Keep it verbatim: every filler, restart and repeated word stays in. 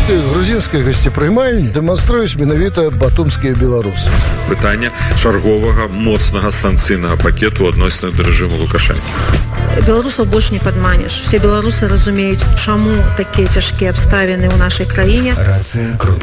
Грузінскай гасцепрымальні дэманструюць менавіта батумскія беларусы. Пытанне чарговага моцнага санкцыйнага пакету адносна да рэжыму Лукашэнкі. Беларусаў больш не падманеш. Все беларусы разумеюць, чаму такія цяжкія абставіны ў нашай краіне.